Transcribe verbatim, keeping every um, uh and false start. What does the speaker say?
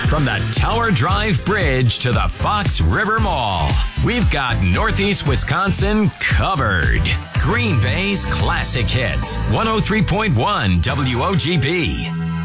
From the Tower Drive Bridge to the Fox River Mall, we've got Northeast Wisconsin covered. Green Bay's classic hits, one oh three point one W O G B.